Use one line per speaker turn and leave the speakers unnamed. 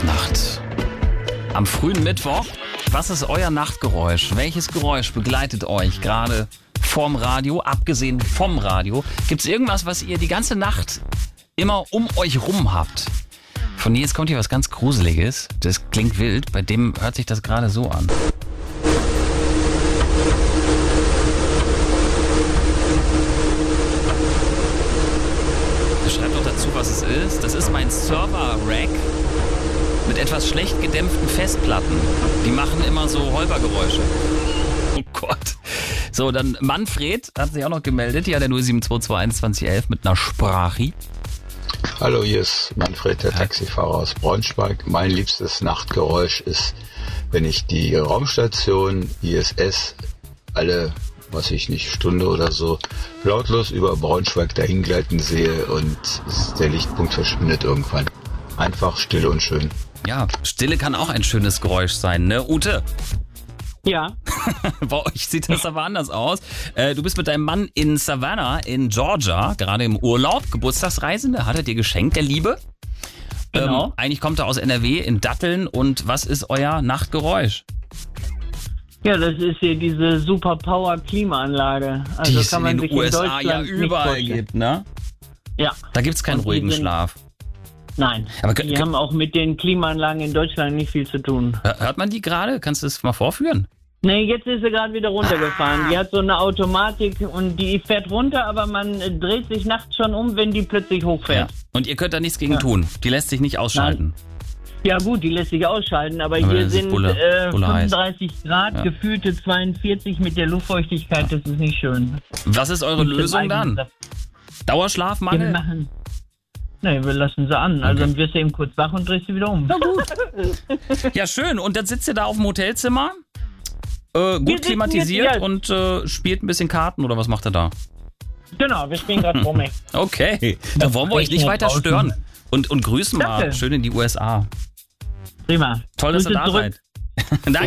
Nacht. Am frühen Mittwoch. Was ist euer Nachtgeräusch? Welches Geräusch begleitet euch gerade vorm Radio, abgesehen vom Radio? Gibt es irgendwas, was ihr die ganze Nacht immer um euch rum habt? Von Nils kommt hier was ganz Gruseliges. Das klingt wild. Bei dem hört sich das gerade so an. Schreibt doch dazu, was es ist. Das ist mein Server-Rack mit etwas schlecht gedämpften Festplatten. Die machen immer so Holpergeräusche. Oh Gott. So, dann Manfred hat sich auch noch gemeldet. Ja, der 07221 2011 mit einer Sprache.
Hallo, hier ist Manfred, der Taxifahrer aus Braunschweig. Mein liebstes Nachtgeräusch ist, wenn ich die Raumstation ISS alle, was ich nicht, Stunde oder so, lautlos über Braunschweig dahingleiten sehe und der Lichtpunkt verschwindet irgendwann. Einfach still und schön.
Ja, Stille kann auch ein schönes Geräusch sein, ne, Ute?
Ja.
Bei euch sieht das aber anders aus. Du bist mit deinem Mann in Savannah in Georgia, gerade im Urlaub, Geburtstagsreisende, hat er dir geschenkt, der Liebe.
Genau.
Eigentlich kommt er aus NRW in Datteln. Und was ist euer Nachtgeräusch?
Ja, das ist hier diese Super-Power-Klimaanlage. Also
Die es
kann man
in
sich
den USA
in Deutschland
ja
nicht
überall
vorstellen.
gibt, ne?
Ja.
Da gibt's keinen
Und die
ruhigen
sind-
Schlaf.
Nein.
Aber
Die haben auch mit den Klimaanlagen in Deutschland nicht viel zu tun.
Hört man die gerade? Kannst du das mal vorführen?
Nee, jetzt ist sie gerade wieder runtergefahren. Die hat so eine Automatik und die fährt runter, aber man dreht sich nachts schon um, wenn die plötzlich hochfährt.
Und ihr könnt da nichts gegen tun. Die lässt sich nicht ausschalten.
Ja gut, die lässt sich ausschalten, aber
Aber
hier
das ist
sind
Bulle heiß.
35 Grad,
Ja.
gefühlte 42 mit der Luftfeuchtigkeit, das ist nicht schön.
Was ist eure
Und im
Lösung dann?
eigenen- Wir
Dauerschlafmangel?
machen. Nee, wir lassen sie an. Also dann wirst du eben kurz wach und drehst sie wieder um.
Na gut. Ja, schön. Und dann sitzt ihr da auf dem Hotelzimmer, gut
sitzen
klimatisiert
jetzt, ja.
und spielt ein bisschen Karten oder was macht ihr da?
Genau, wir spielen gerade Promi.
Okay, dann wollen wir euch nicht weiter
draußen.
stören. Und grüßen mal
Danke.
schön in die USA.
Prima.
Toll, dass ihr
Grüße
da
zurück.
seid. Danke.